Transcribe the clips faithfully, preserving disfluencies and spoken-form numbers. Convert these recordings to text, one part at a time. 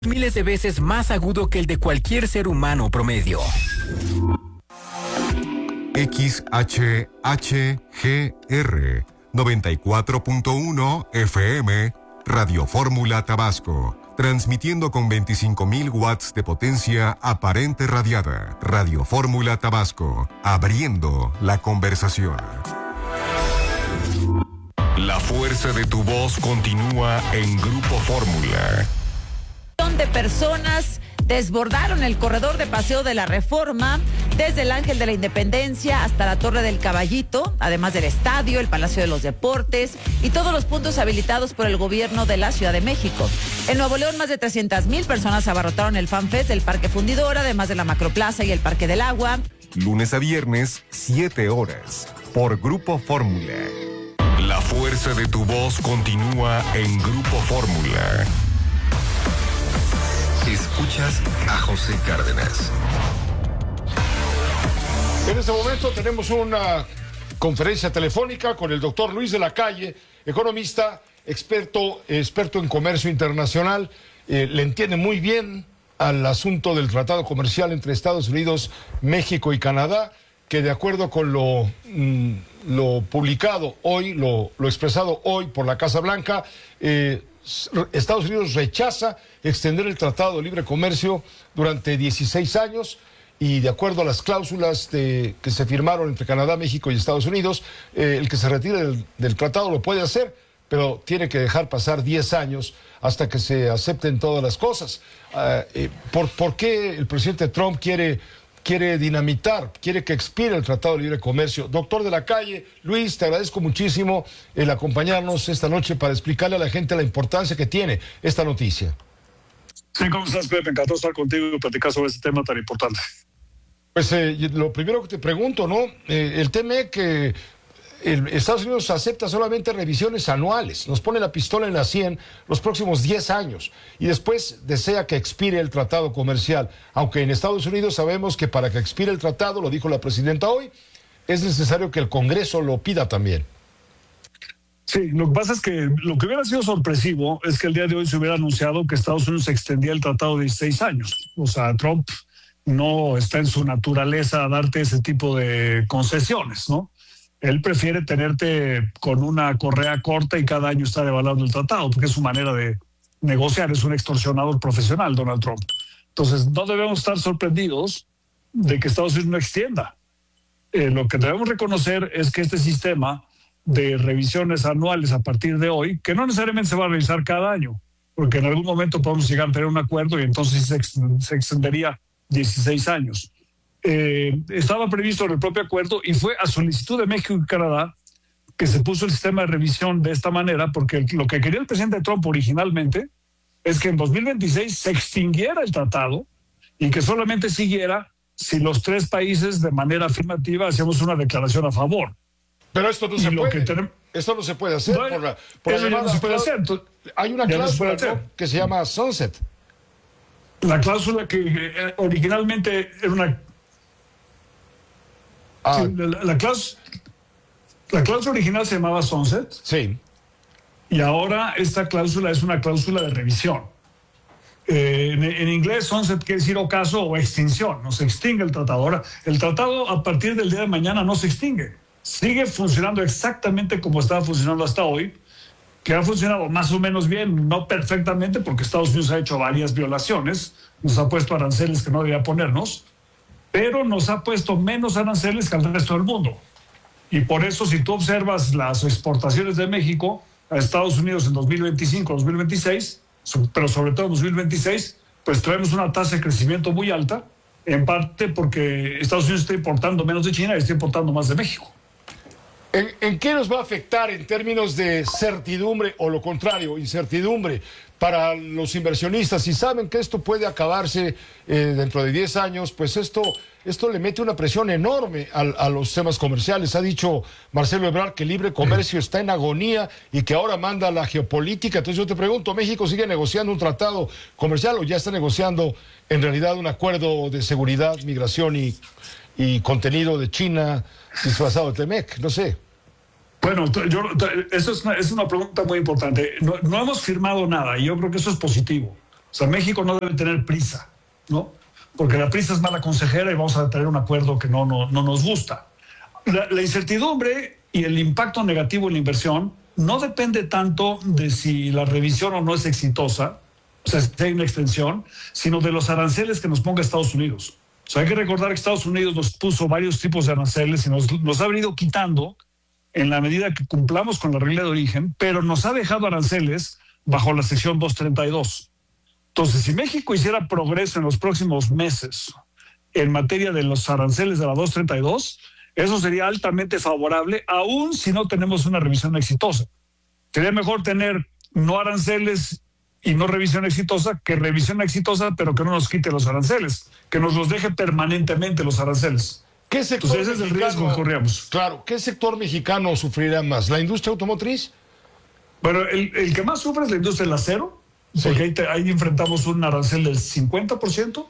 miles de veces más agudo que el de cualquier ser humano promedio. X H H G R noventa y cuatro punto uno F M, Radio Fórmula Tabasco, transmitiendo con veinticinco mil watts de potencia aparente radiada. Radio Fórmula Tabasco, abriendo la conversación. La fuerza de tu voz continúa en Grupo Fórmula. De personas desbordaron el corredor de Paseo de la Reforma, desde el Ángel de la Independencia hasta la Torre del Caballito, además del estadio, el Palacio de los Deportes y todos los puntos habilitados por el gobierno de la Ciudad de México. En Nuevo León, más de trescientas mil personas abarrotaron el FanFest del Parque Fundidor, además de la Macroplaza y el Parque del Agua. Lunes a viernes, siete horas, por Grupo Fórmula. La fuerza de tu voz continúa en Grupo Fórmula. Escuchas a José Cárdenas. En este momento tenemos una conferencia telefónica con el doctor Luis de la Calle, economista, experto, experto en comercio internacional. Eh, le entiende muy bien al asunto del tratado comercial entre Estados Unidos, México y Canadá, que de acuerdo con lo, mm, lo publicado hoy, lo, lo expresado hoy por la Casa Blanca, eh, Estados Unidos rechaza extender el Tratado de Libre Comercio durante dieciséis años y de acuerdo a las cláusulas de, que se firmaron entre Canadá, México y Estados Unidos, eh, el que se retire del, del tratado lo puede hacer, pero tiene que dejar pasar diez años hasta que se acepten todas las cosas. Uh, eh, ¿por, ¿Por qué el presidente Trump quiere... quiere dinamitar, quiere que expire el Tratado de Libre Comercio? Doctor de la Calle, Luis, te agradezco muchísimo el acompañarnos esta noche para explicarle a la gente la importancia que tiene esta noticia. Sí, ¿cómo estás, Pepe? Encantado de estar contigo y platicar sobre este tema tan importante. Pues eh, lo primero que te pregunto, ¿no? Eh, el T M E que el Estados Unidos acepta solamente revisiones anuales, nos pone la pistola en la sien los próximos diez años y después desea que expire el tratado comercial, aunque en Estados Unidos sabemos que para que expire el tratado, lo dijo la presidenta hoy, es necesario que el Congreso lo pida también. Sí, lo que pasa es que lo que hubiera sido sorpresivo es que el día de hoy se hubiera anunciado que Estados Unidos extendía el tratado de dieciséis años. O sea, Trump no está en su naturaleza darte ese tipo de concesiones, ¿no? Él prefiere tenerte con una correa corta y cada año estar evaluando el tratado, porque es su manera de negociar, es un extorsionador profesional, Donald Trump. Entonces, no debemos estar sorprendidos de que Estados Unidos no extienda. Eh, lo que debemos reconocer es que este sistema de revisiones anuales a partir de hoy, que no necesariamente se va a revisar cada año, porque en algún momento podemos llegar a tener un acuerdo y entonces se, ex se extendería dieciséis años. Eh, estaba previsto en el propio acuerdo y fue a solicitud de México y Canadá que se puso el sistema de revisión de esta manera, porque lo que quería el presidente Trump originalmente es que en dos mil veintiséis se extinguiera el tratado y que solamente siguiera si los tres países de manera afirmativa hacíamos una declaración a favor. Pero esto no se lo puede. Que tenemos... Esto no se puede hacer. No, por la, por eso la no se puede hacer. Entonces, hay una cláusula no, que se llama sunset. La cláusula que eh, originalmente era una... Ah. Sí, la, la, cláusula, la cláusula original se llamaba sunset. Sí. Y ahora esta cláusula es una cláusula de revisión. Eh, en, en inglés, sunset quiere decir ocaso o extinción. No se extingue el tratado. Ahora, el tratado a partir del día de mañana no se extingue. Sigue funcionando exactamente como estaba funcionando hasta hoy, que ha funcionado más o menos bien, no perfectamente, porque Estados Unidos ha hecho varias violaciones, nos ha puesto aranceles que no debía ponernos, pero nos ha puesto menos aranceles que al resto del mundo. Y por eso, si tú observas las exportaciones de México a Estados Unidos en dos mil veinticinco, dos mil veintiséis, pero sobre todo en dos mil veintiséis, pues traemos una tasa de crecimiento muy alta, en parte porque Estados Unidos está importando menos de China y está importando más de México. ¿En, ¿En qué nos va a afectar en términos de certidumbre o lo contrario, incertidumbre para los inversionistas? Si saben que esto puede acabarse eh, dentro de diez años, pues esto, esto le mete una presión enorme a, a los temas comerciales. Ha dicho Marcelo Ebrard que el libre comercio está en agonía y que ahora manda la geopolítica. Entonces yo te pregunto, ¿México sigue negociando un tratado comercial o ya está negociando en realidad un acuerdo de seguridad, migración y, y contenido de China disfrazado de T M E C? No sé. Bueno, yo, eso es una, es una pregunta muy importante. No, no hemos firmado nada y yo creo que eso es positivo. O sea, México no debe tener prisa, ¿no? Porque la prisa es mala consejera y vamos a tener un acuerdo que no, no, no nos gusta. La, la incertidumbre y el impacto negativo en la inversión no depende tanto de si la revisión o no es exitosa, o sea, si hay una extensión, sino de los aranceles que nos ponga Estados Unidos. O sea, hay que recordar que Estados Unidos nos puso varios tipos de aranceles y nos, nos ha venido quitando en la medida que cumplamos con la regla de origen, pero nos ha dejado aranceles bajo la sección doscientos treinta y dos. Entonces, si México hiciera progreso en los próximos meses en materia de los aranceles de la doscientos treinta y dos, eso sería altamente favorable, aun si no tenemos una revisión exitosa. Sería mejor tener no aranceles y no revisión exitosa que revisión exitosa, pero que no nos quite los aranceles, que nos los deje permanentemente los aranceles. ¿Qué sector Entonces, ese es el riesgo que corríamos. Claro, ¿qué sector mexicano sufrirá más? ¿La industria automotriz? Bueno, el, el que más sufre es la industria del acero, sí. Porque ahí, te, ahí enfrentamos un arancel del cincuenta por ciento.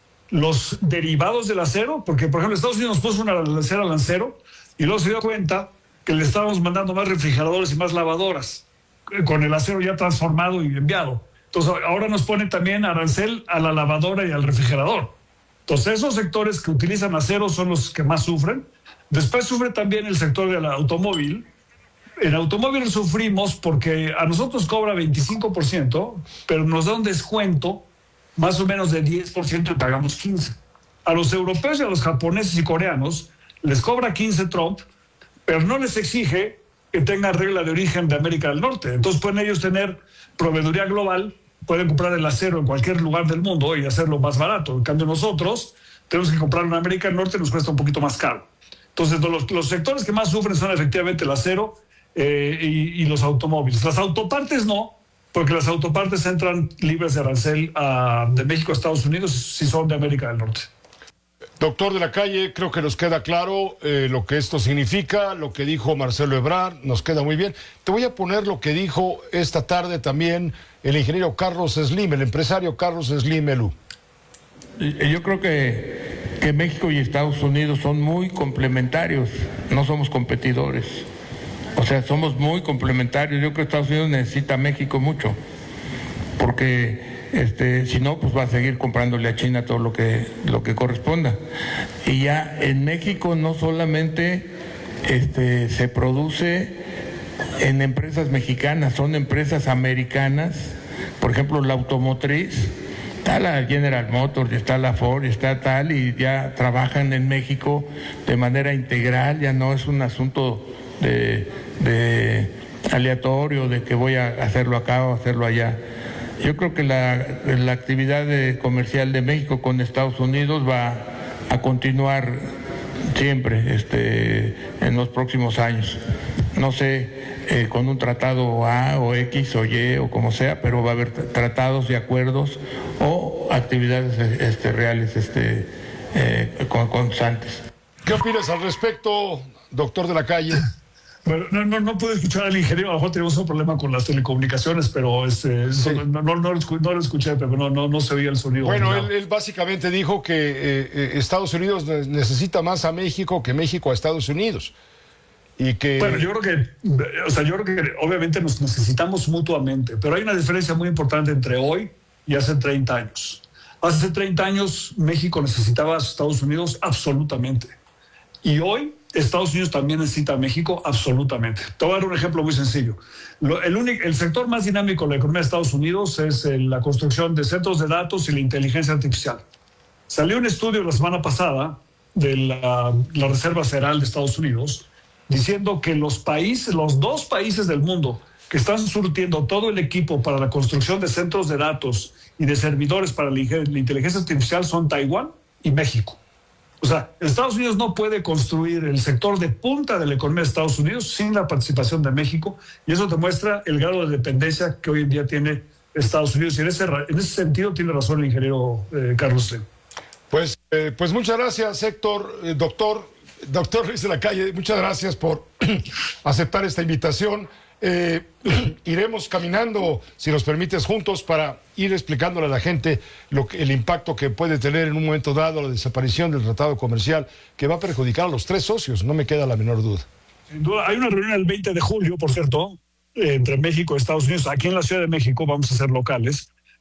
Los derivados del acero, porque por ejemplo Estados Unidos nos puso un arancel al acero y luego se dio cuenta que le estábamos mandando más refrigeradores y más lavadoras con el acero ya transformado y enviado. Entonces ahora nos ponen también arancel a la lavadora y al refrigerador. Entonces esos sectores que utilizan acero son los que más sufren. Después sufre también el sector del automóvil. En automóvil sufrimos porque a nosotros cobra veinticinco por ciento, pero nos da un descuento más o menos de diez por ciento y pagamos quince por ciento. A los europeos y a los japoneses y coreanos les cobra quince Trump, pero no les exige que tengan regla de origen de América del Norte. Entonces pueden ellos tener proveeduría global, pueden comprar el acero en cualquier lugar del mundo y hacerlo más barato. En cambio nosotros tenemos que comprarlo en América del Norte y nos cuesta un poquito más caro. Entonces los, los sectores que más sufren son efectivamente el acero eh, y, y los automóviles. Las autopartes no, porque las autopartes entran libres de arancel uh, de México a Estados Unidos si son de América del Norte. Doctor de la Calle, creo que nos queda claro eh, lo que esto significa, lo que dijo Marcelo Ebrard, nos queda muy bien. Te voy a poner lo que dijo esta tarde también el ingeniero Carlos Slim, el empresario Carlos Slim Elú. Yo creo que, que México y Estados Unidos son muy complementarios, no somos competidores. O sea, somos muy complementarios. Yo creo que Estados Unidos necesita a México mucho, porque este, si no, pues va a seguir comprándole a China todo lo que, lo que corresponda. Y ya en México no solamente este, se produce en empresas mexicanas, son empresas americanas. Por ejemplo, la automotriz, está la General Motors, está la Ford, está tal, y ya trabajan en México de manera integral, ya no es un asunto de, de aleatorio, de que voy a hacerlo acá o hacerlo allá. Yo creo que la, la actividad de, comercial de México con Estados Unidos va a continuar siempre este, en los próximos años. No sé, eh, con un tratado A o X o Y o como sea, pero va a haber tratados y acuerdos o actividades este, reales este, eh, constantes. ¿Qué opinas al respecto, doctor de la Calle? Bueno, no, no, no pude escuchar al ingeniero, a lo mejor tenemos un problema con las telecomunicaciones, pero este, sí. no, no, no, no lo escuché, pero no, no, no se oía el sonido. Bueno, él, él básicamente dijo que eh, Estados Unidos necesita más a México que México a Estados Unidos. Y que... Bueno, yo creo que, o sea, yo creo que obviamente nos necesitamos mutuamente, pero hay una diferencia muy importante entre hoy y hace treinta años. Hace treinta años México necesitaba a Estados Unidos absolutamente. Y hoy Estados Unidos también necesita a México absolutamente. Te voy a dar un ejemplo muy sencillo. Lo, el, único, el sector más dinámico de la economía de Estados Unidos es el, la construcción de centros de datos y la inteligencia artificial. Salió un estudio la semana pasada de la, la Reserva Federal de Estados Unidos diciendo que los países, los dos países del mundo que están surtiendo todo el equipo para la construcción de centros de datos y de servidores para la, la inteligencia artificial son Taiwán y México. O sea, Estados Unidos no puede construir el sector de punta de la economía de Estados Unidos sin la participación de México, y eso demuestra el grado de dependencia que hoy en día tiene Estados Unidos, y en ese, en ese sentido tiene razón el ingeniero eh, Carlos Slim. Pues, eh, pues muchas gracias, Héctor, eh, doctor, doctor Luis de la Calle, muchas gracias por aceptar esta invitación. Eh, iremos caminando, si nos permites, juntos para ir explicándole a la gente lo que, el impacto que puede tener en un momento dado la desaparición del tratado comercial, que va a perjudicar a los tres socios, no me queda la menor duda. Sin duda, hay una reunión el veinte de julio, por cierto, entre México y Estados Unidos. Aquí en la Ciudad de México vamos a ser locales,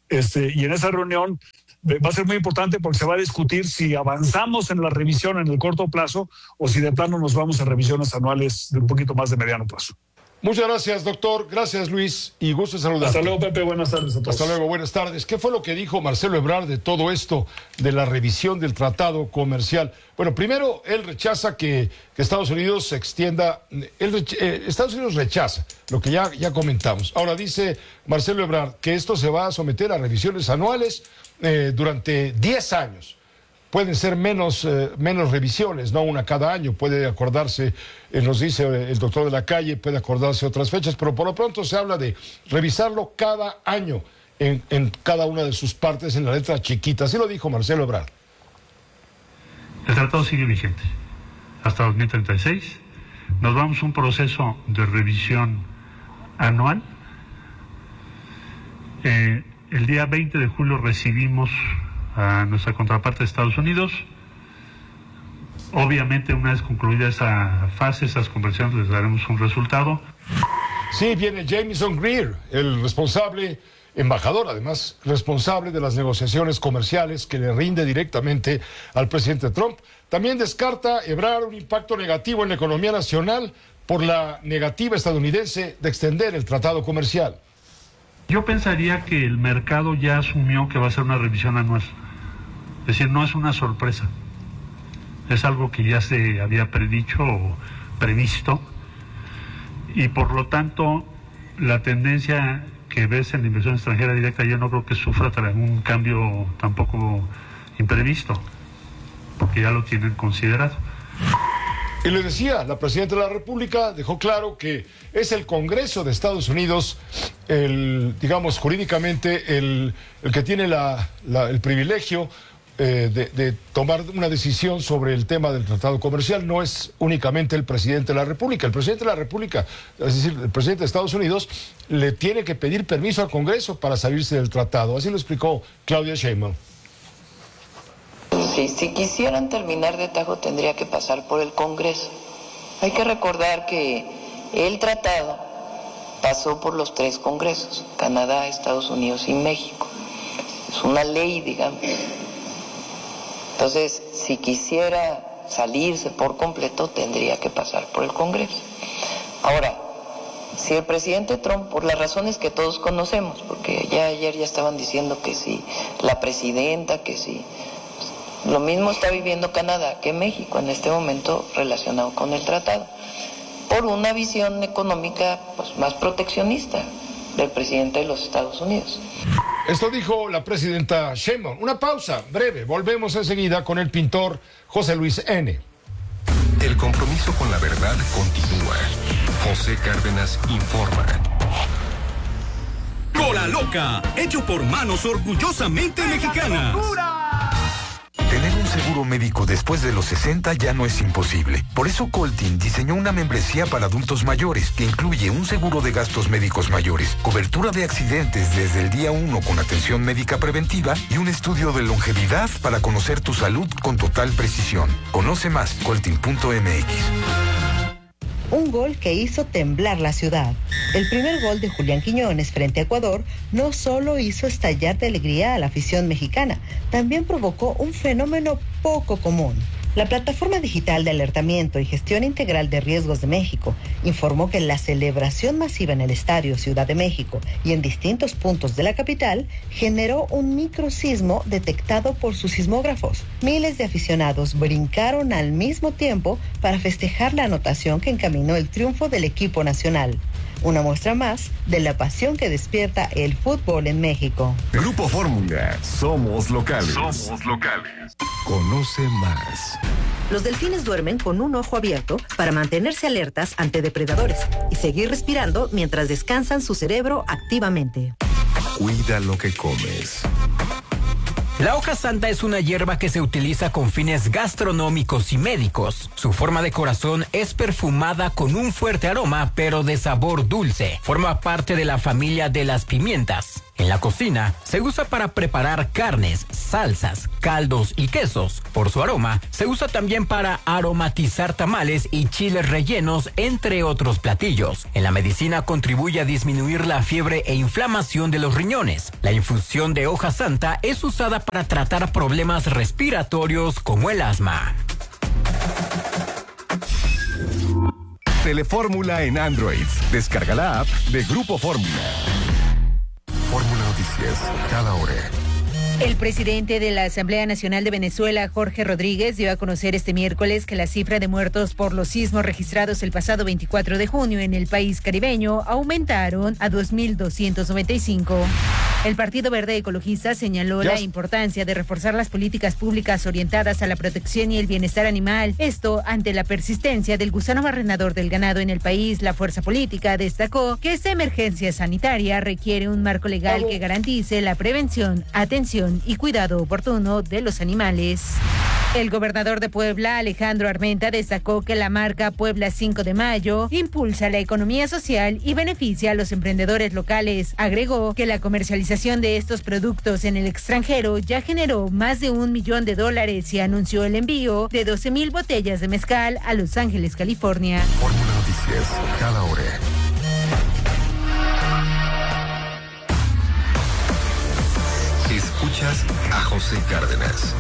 Este, y en esa reunión va a ser muy importante porque se va a discutir si avanzamos en la revisión en el corto plazo o si de plano nos vamos a revisiones anuales de un poquito más de mediano plazo. Muchas gracias, doctor. Gracias, Luis. Y gusto saludarte. Hasta luego, Pepe. Buenas tardes a todos. Hasta luego, buenas tardes. ¿Qué fue lo que dijo Marcelo Ebrard de todo esto, de la revisión del tratado comercial? Bueno, primero, él rechaza que, que Estados Unidos se extienda. Él, eh, Estados Unidos rechaza lo que ya, ya comentamos. Ahora dice Marcelo Ebrard que esto se va a someter a revisiones anuales eh, durante diez años. Pueden ser menos, eh, menos revisiones, no una cada año, puede acordarse, eh, nos dice el doctor de la Calle, puede acordarse otras fechas, pero por lo pronto se habla de revisarlo cada año en, en cada una de sus partes en la letra chiquita. Así lo dijo Marcelo Ebrard. El tratado sigue vigente hasta dos mil treinta y seis. Nos vamos a un proceso de revisión anual. Eh, el día veinte de julio recibimos a nuestra contraparte de Estados Unidos. Obviamente, una vez concluida esa fase, esas conversaciones, les daremos un resultado. Sí, viene Jamieson Greer, el responsable, embajador además, responsable de las negociaciones comerciales que le rinde directamente al presidente Trump. También descarta Ebrard un impacto negativo en la economía nacional por la negativa estadounidense de extender el tratado comercial. Yo pensaría que el mercado ya asumió que va a ser una revisión anual. Es decir, no es una sorpresa. Es algo que ya se había predicho o previsto. Y por lo tanto, la tendencia que ves en la inversión extranjera directa, yo no creo que sufra algún cambio tampoco imprevisto, porque ya lo tienen considerado. Y le decía, la presidenta de la República dejó claro que es el Congreso de Estados Unidos, el, digamos, jurídicamente, el, el que tiene la, la, el privilegio eh, de, de tomar una decisión sobre el tema del tratado comercial. No es únicamente el presidente de la República. El presidente de la República, es decir, el presidente de Estados Unidos, le tiene que pedir permiso al Congreso para salirse del tratado. Así lo explicó Claudia Sheinbaum. Sí, si quisieran terminar de tajo tendría que pasar por el Congreso. Hay que recordar que el tratado pasó por los tres congresos, Canadá, Estados Unidos y México. Es una ley, digamos. Entonces, si quisiera salirse por completo, tendría que pasar por el Congreso. Ahora, si el presidente Trump, por las razones que todos conocemos, porque ya ayer ya estaban diciendo que sí, la presidenta, que sí, lo mismo está viviendo Canadá que México en este momento relacionado con el tratado, por una visión económica pues, más proteccionista del presidente de los Estados Unidos. Esto dijo la presidenta Sheinbaum. Una pausa breve, volvemos enseguida con el pintor José Luis N. El compromiso con la verdad continúa. José Cárdenas informa. Cola Loca, hecho por manos orgullosamente mexicanas. Tener un seguro médico después de los sesenta ya no es imposible. Por eso Coltin diseñó una membresía para adultos mayores que incluye un seguro de gastos médicos mayores, cobertura de accidentes desde el día uno con atención médica preventiva y un estudio de longevidad para conocer tu salud con total precisión. Conoce más, coltin punto m x. Un gol que hizo temblar la ciudad. El primer gol de Julián Quiñones frente a Ecuador no solo hizo estallar de alegría a la afición mexicana, también provocó un fenómeno poco común. La plataforma digital de alertamiento y gestión integral de riesgos de México informó que la celebración masiva en el Estadio Ciudad de México y en distintos puntos de la capital generó un microsismo detectado por sus sismógrafos. Miles de aficionados brincaron al mismo tiempo para festejar la anotación que encaminó el triunfo del equipo nacional. Una muestra más de la pasión que despierta el fútbol en México. Grupo Fórmula, somos locales. Somos locales. Conoce más. Los delfines duermen con un ojo abierto para mantenerse alertas ante depredadores y seguir respirando mientras descansan su cerebro activamente. Cuida lo que comes. La hoja santa es una hierba que se utiliza con fines gastronómicos y médicos. Su forma de corazón es perfumada con un fuerte aroma, pero de sabor dulce. Forma parte de la familia de las pimientas. En la cocina, se usa para preparar carnes, salsas, caldos y quesos. Por su aroma, se usa también para aromatizar tamales y chiles rellenos, entre otros platillos. En la medicina contribuye a disminuir la fiebre e inflamación de los riñones. La infusión de hoja santa es usada para tratar problemas respiratorios como el asma. Telefórmula en Android. Descarga la app de Grupo Fórmula. Fórmula Noticias, cada hora. El presidente de la Asamblea Nacional de Venezuela, Jorge Rodríguez, dio a conocer este miércoles que la cifra de muertos por los sismos registrados el pasado veinticuatro de junio en el país caribeño aumentaron a dos mil doscientos noventa y cinco. El Partido Verde Ecologista señaló la importancia de reforzar las políticas públicas orientadas a la protección y el bienestar animal. Esto ante la persistencia del gusano barrenador del ganado en el país. La fuerza política destacó que esta emergencia sanitaria requiere un marco legal que garantice la prevención, atención y cuidado oportuno de los animales. El gobernador de Puebla, Alejandro Armenta, destacó que la marca Puebla cinco de mayo impulsa la economía social y beneficia a los emprendedores locales. Agregó que la comercialización de estos productos en el extranjero ya generó más de un millón de dólares y anunció el envío de doce mil botellas de mezcal a Los Ángeles, California. Fórmula Noticias, cada hora. Escuchas a José Cárdenas.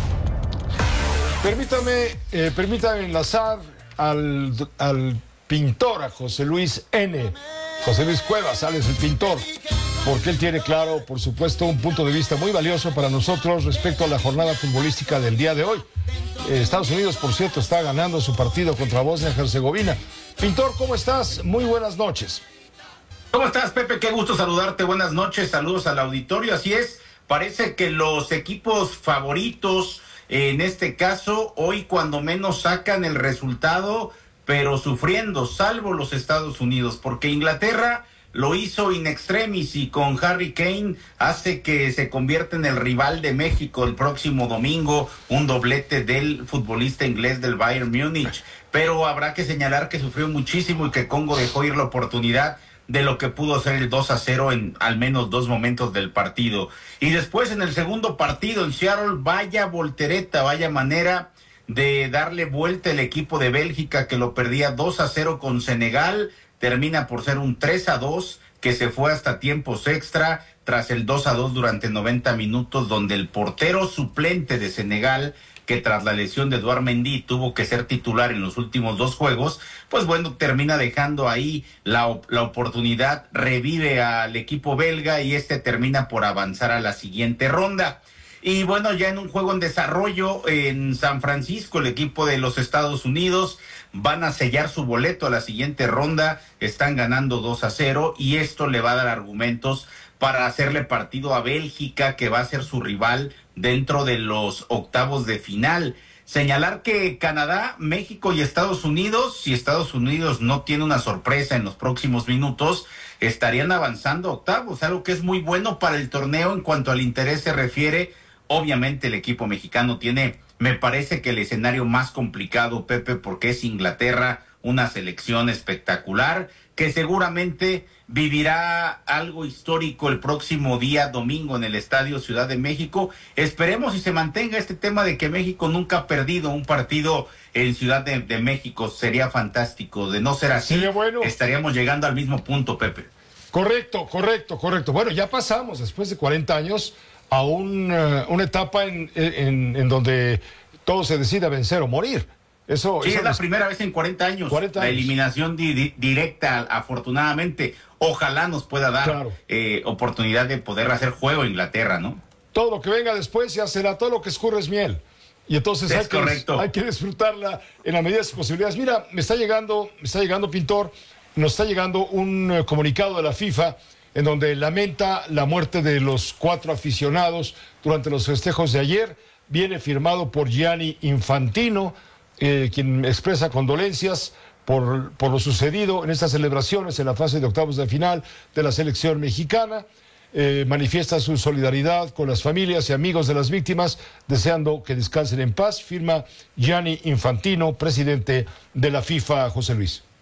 Permítame, eh, permítame enlazar al, al pintor, a José Luis N. José Luis Cuevas, Alex el pintor, porque él tiene claro, por supuesto, un punto de vista muy valioso para nosotros respecto a la jornada futbolística del día de hoy. Eh, Estados Unidos, por cierto, está ganando su partido contra Bosnia y Herzegovina. Pintor, ¿cómo estás? Muy buenas noches. ¿Cómo estás, Pepe? Qué gusto saludarte. Buenas noches, saludos al auditorio. Así es, parece que los equipos favoritos, en este caso, hoy cuando menos sacan el resultado, pero sufriendo, salvo los Estados Unidos, porque Inglaterra lo hizo in extremis y con Harry Kane hace que se convierta en el rival de México el próximo domingo, un doblete del futbolista inglés del Bayern Múnich. Pero habrá que señalar que sufrió muchísimo y que Congo dejó ir la oportunidad de lo que pudo ser el dos a cero en al menos dos momentos del partido. Y después en el segundo partido en Seattle, vaya voltereta, vaya manera de darle vuelta el equipo de Bélgica, que lo perdía dos a cero con Senegal, termina por ser un tres a dos que se fue hasta tiempos extra tras el dos a dos durante noventa minutos, donde el portero suplente de Senegal, que tras la lesión de Edouard Mendy tuvo que ser titular en los últimos dos juegos, pues bueno, termina dejando ahí la, la oportunidad, revive al equipo belga y este termina por avanzar a la siguiente ronda. Y bueno, ya en un juego en desarrollo en San Francisco, el equipo de los Estados Unidos van a sellar su boleto a la siguiente ronda, están ganando dos a cero y esto le va a dar argumentos para hacerle partido a Bélgica, que va a ser su rival dentro de los octavos de final. Señalar que Canadá, México y Estados Unidos, si Estados Unidos no tiene una sorpresa en los próximos minutos, estarían avanzando a octavos, algo que es muy bueno para el torneo en cuanto al interés se refiere. Obviamente el equipo mexicano tiene, me parece que el escenario más complicado, Pepe, porque es Inglaterra, una selección espectacular que seguramente vivirá algo histórico el próximo día domingo en el Estadio Ciudad de México. Esperemos y se mantenga este tema de que México nunca ha perdido un partido en Ciudad de, de México. Sería fantástico. De no ser así, sería bueno. Estaríamos llegando al mismo punto, Pepe. Correcto, correcto, correcto. Bueno, ya pasamos después de cuarenta años a un, uh, una etapa en, en, en donde todo se decide a vencer o morir. Eso, sí, eso es la es... primera vez en cuarenta años, cuarenta la años. eliminación di di directa, afortunadamente. Ojalá nos pueda dar claro. eh, oportunidad de poder hacer juego a Inglaterra, ¿no? Todo lo que venga después ya será, todo lo que escurre es miel. Y entonces es hay, que, hay que disfrutarla en la medida de sus posibilidades. Mira, me está llegando, me está llegando, Pintor, nos está llegando un uh, comunicado de la FIFA en donde lamenta la muerte de los cuatro aficionados durante los festejos de ayer. Viene firmado por Gianni Infantino, Eh, quien expresa condolencias por, por lo sucedido en estas celebraciones en la fase de octavos de final de la selección mexicana. Eh, manifiesta su solidaridad con las familias y amigos de las víctimas, deseando que descansen en paz. Firma Gianni Infantino, presidente de la FIFA, José Luis.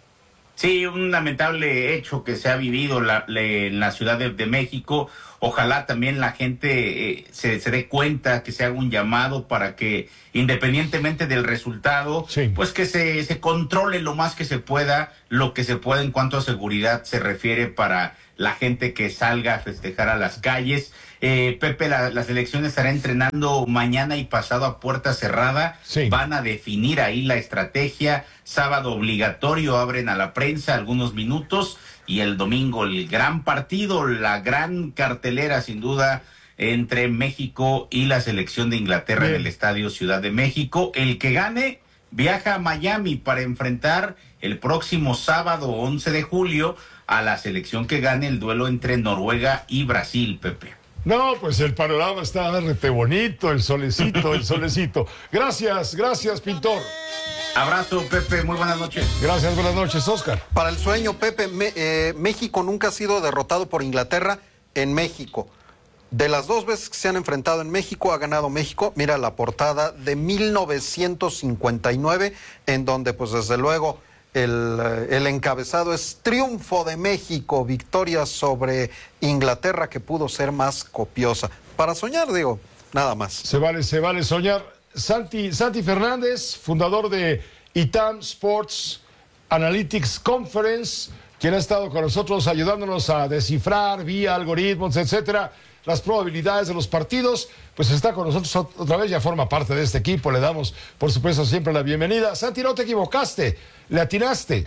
Sí, un lamentable hecho que se ha vivido la, le, en la Ciudad de, de México. Ojalá también la gente eh, se, se dé cuenta, que se haga un llamado para que, independientemente del resultado, sí. pues que se, se controle lo más que se pueda, lo que se pueda en cuanto a seguridad se refiere para la gente que salga a festejar a las calles. Eh, Pepe, la, la selección estará entrenando mañana y pasado a puerta cerrada. Sí. Van a definir ahí la estrategia. Sábado obligatorio, abren a la prensa algunos minutos. Y el domingo el gran partido, la gran cartelera sin duda entre México y la selección de Inglaterra. Bien. En el Estadio Ciudad de México. El que gane viaja a Miami para enfrentar el próximo sábado once de julio a la selección que gane el duelo entre Noruega y Brasil, Pepe. No, pues el panorama está rete bonito, el solecito, el solecito. Gracias, gracias, pintor. Abrazo, Pepe, muy buenas noches. Gracias, buenas noches, Oscar. Para el sueño, Pepe, me, eh, México nunca ha sido derrotado por Inglaterra en México. De las dos veces que se han enfrentado en México, ha ganado México. Mira la portada de mil novecientos cincuenta y nueve, en donde, pues desde luego, el, el encabezado es Triunfo de México, victoria sobre Inglaterra que pudo ser más copiosa. Para soñar, digo, nada más. Se vale, se vale soñar. Santi, Santi Fernández, fundador de I T A M Sports Analytics Conference, quien ha estado con nosotros ayudándonos a descifrar vía algoritmos, etcétera, las probabilidades de los partidos, pues está con nosotros otra vez, ya forma parte de este equipo, le damos, por supuesto, siempre la bienvenida. Santi, no te equivocaste, le atinaste.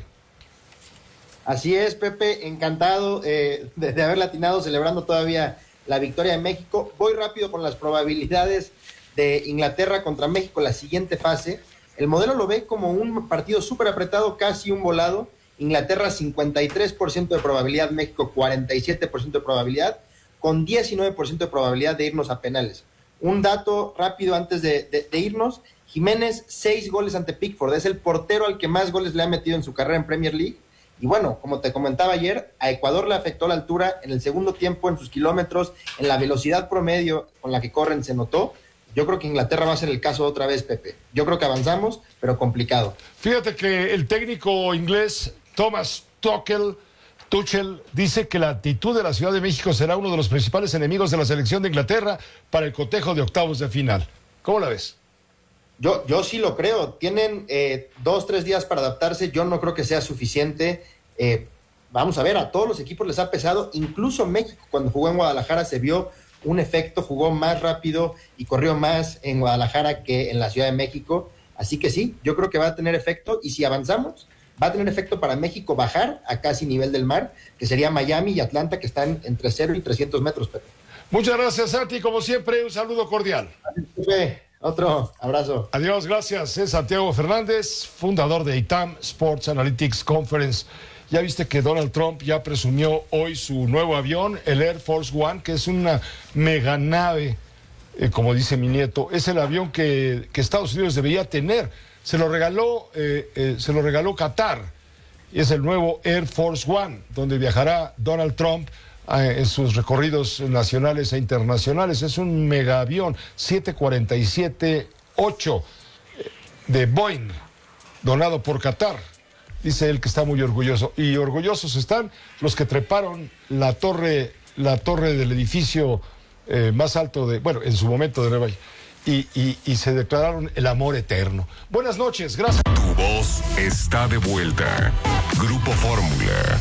Así es, Pepe, encantado eh, de, de haber atinado, celebrando todavía la victoria de México. Voy rápido con las probabilidades de Inglaterra contra México, la siguiente fase. El modelo lo ve como un partido súper apretado, casi un volado. Inglaterra cincuenta y tres por ciento de probabilidad, México cuarenta y siete por ciento de probabilidad, con diecinueve por ciento de probabilidad de irnos a penales. Un dato rápido antes de, de, de irnos: Jiménez, seis goles ante Pickford, es el portero al que más goles le ha metido en su carrera en Premier League. Y bueno, como te comentaba ayer, a Ecuador le afectó la altura en el segundo tiempo, en sus kilómetros, en la velocidad promedio con la que corren se notó. Yo creo que Inglaterra va a ser el caso otra vez, Pepe. Yo creo que avanzamos, pero complicado. Fíjate que el técnico inglés Thomas Tuchel Tuchel dice que la actitud de la Ciudad de México será uno de los principales enemigos de la selección de Inglaterra para el cotejo de octavos de final. ¿Cómo la ves? Yo, yo sí lo creo. Tienen eh, dos, tres días para adaptarse. Yo no creo que sea suficiente. Eh, vamos a ver, a todos los equipos les ha pesado. Incluso México, cuando jugó en Guadalajara, se vio un efecto. Jugó más rápido y corrió más en Guadalajara que en la Ciudad de México. Así que sí, yo creo que va a tener efecto. Y si avanzamos, va a tener efecto para México bajar a casi nivel del mar, que sería Miami y Atlanta, que están entre cero y trescientos metros, Pepe. Muchas gracias, Santi. Como siempre, un saludo cordial. Pepe, otro abrazo. Adiós, gracias. Es Santiago Fernández, fundador de I T A M Sports Analytics Conference. Ya viste que Donald Trump ya presumió hoy su nuevo avión, el Air Force One, que es una mega nave, eh, como dice mi nieto. Es el avión que, que Estados Unidos debería tener. Se lo regaló, eh, eh, se lo regaló Qatar. Es el nuevo Air Force One, donde viajará Donald Trump eh, en sus recorridos nacionales e internacionales. Es un mega avión siete cuarenta y siete ocho de Boeing, donado por Qatar. Dice él que está muy orgulloso. Y orgullosos están los que treparon la torre, la torre del edificio eh, más alto de, bueno, en su momento de Nueva York. Y, y, y se declararon el amor eterno. Buenas noches, gracias. Tu voz está de vuelta. Grupo Fórmula.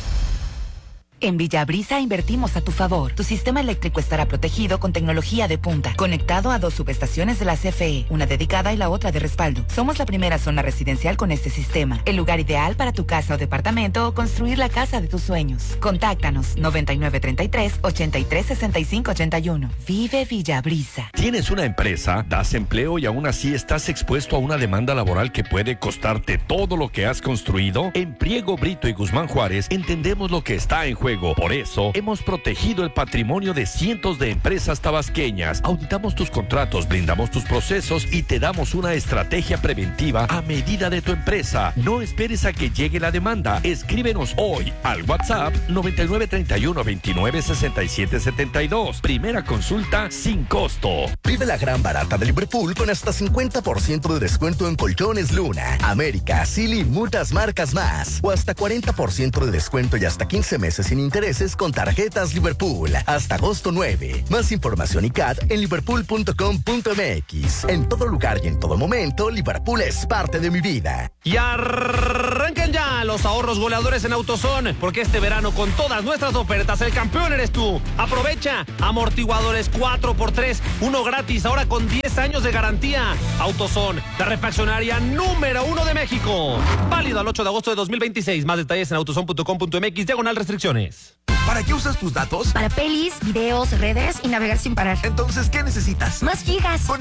En Villabrisa invertimos a tu favor. Tu sistema eléctrico estará protegido con tecnología de punta, conectado a dos subestaciones de la C F E, una dedicada y la otra de respaldo. Somos la primera zona residencial con este sistema, el lugar ideal para tu casa o departamento o construir la casa de tus sueños. Contáctanos noventa y nueve treinta y tres, ochenta y tres sesenta y cinco ochenta y uno. Vive Villabrisa. ¿Tienes una empresa? ¿Das empleo y aún así estás expuesto a una demanda laboral que puede costarte todo lo que has construido? En Priego, Brito y Guzmán Juárez entendemos lo que está en juego juego. Por eso, hemos protegido el patrimonio de cientos de empresas tabasqueñas. Auditamos tus contratos, blindamos tus procesos y te damos una estrategia preventiva a medida de tu empresa. No esperes a que llegue la demanda. Escríbenos hoy al WhatsApp noventa y nueve treinta y uno veintinueve sesenta y siete setenta y dos. Primera consulta sin costo. Vive la gran barata de Liverpool con hasta cincuenta por ciento de descuento en colchones Luna, América, Silly y muchas marcas más. O hasta cuarenta por ciento de descuento y hasta quince meses sin intereses con tarjetas Liverpool. Hasta agosto nueve. Más información y C A D en liverpool punto com punto m x. En todo lugar y en todo momento, Liverpool es parte de mi vida. Y arranquen ya los ahorros goleadores en AutoZone, porque este verano con todas nuestras ofertas el campeón eres tú. Aprovecha amortiguadores cuatro por tres, uno gratis, ahora con diez años de garantía. AutoZone, la refaccionaria número uno de México. Válido al ocho de agosto de dos mil veintiséis. Más detalles en autozone punto com punto m x, diagonal restricciones. ¿Para qué usas tus datos? Para pelis, videos, redes y navegar sin parar. Entonces, ¿qué necesitas? Más gigas. Con